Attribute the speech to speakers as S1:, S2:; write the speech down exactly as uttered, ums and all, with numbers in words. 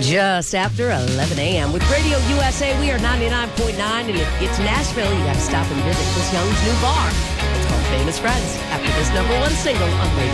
S1: Just after eleven a.m. with Radio U S A, we are ninety-nine point nine, and if it's Nashville, you got to stop and visit Chris Young's new bar. It's called Famous Friends, after this number one single on Radio